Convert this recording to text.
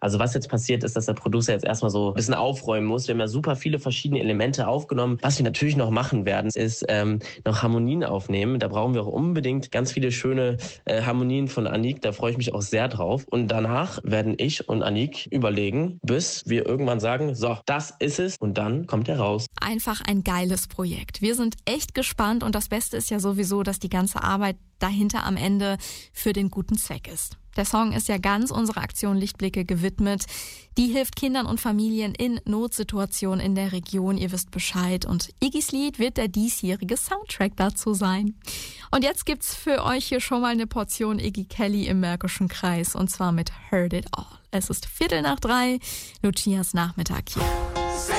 Also was jetzt passiert ist, dass der Producer jetzt erstmal so ein bisschen aufräumen muss. Wir haben ja super viele verschiedene Elemente aufgenommen. Was wir natürlich noch machen werden, ist noch Harmonien aufnehmen. Da brauchen wir auch unbedingt ganz viele schöne Harmonien von Anik. Da freue ich mich auch sehr drauf. Und danach werden ich und Anik überlegen, bis wir irgendwann sagen, so, das ist es. Und dann kommt er raus. Einfach ein geiles Projekt. Wir sind echt gespannt und das Beste ist ja sowieso, dass die ganze Arbeit dahinter am Ende für den guten Zweck ist. Der Song ist ja ganz unserer Aktion Lichtblicke gewidmet. Die hilft Kindern und Familien in Notsituationen in der Region. Ihr wisst Bescheid. Und Iggys Lied wird der diesjährige Soundtrack dazu sein. Und jetzt gibt's für euch hier schon mal eine Portion Iggy Kelly im Märkischen Kreis. Und zwar mit Heard It All. Es ist 2:15, Lucias Nachmittag hier.